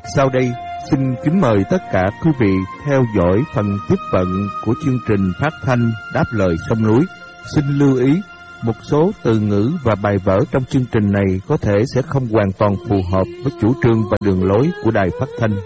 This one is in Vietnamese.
Sau đây, xin kính mời tất cả quý vị theo dõi phần tiếp cận của chương trình phát thanh Đáp lời sông núi. Xin lưu ý, một số từ ngữ và bài vở trong chương trình này có thể sẽ không hoàn toàn phù hợp với chủ trương và đường lối của đài phát thanh.